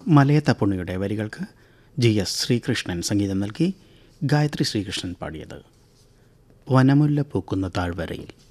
മലയത്തപ്പുണ്ണിയുടെ വരികൾക്ക് GS ശ്രീകൃഷ്ണൻ സംഗീതം നൽകി ഗായത്രി ശ്രീകൃഷ്ണൻ പാടിയത്. വനമുല്ല പൂക്കുന്ന താഴ്വരയിൽ.